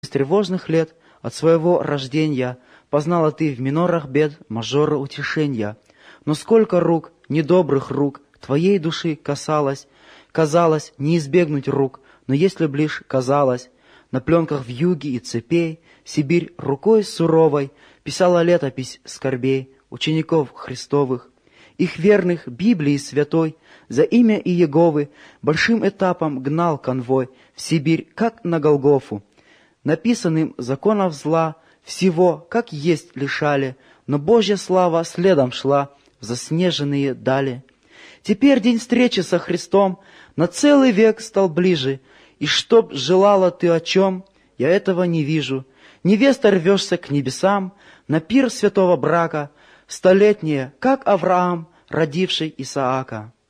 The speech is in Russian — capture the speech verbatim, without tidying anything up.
С тревожных лет от своего рождения познала ты в минорах бед мажора утешения. Но сколько рук, недобрых рук, твоей души касалось, казалось, не избегнуть рук, но если б лишь казалось, на пленках вьюги и цепей Сибирь рукой суровой писала летопись скорбей учеников Христовых, их верных Библии святой, за имя Иеговы большим этапом гнал конвой в Сибирь, как на Голгофу. Написанным законов зла всего, как есть, лишали, но Божья слава следом шла в заснеженные дали. Теперь день встречи со Христом на целый век стал ближе, и чтоб желала ты о чем, я этого не вижу. Невеста рвешься к небесам, на пир святого брака, столетняя, как Авраам, родивший Исаака.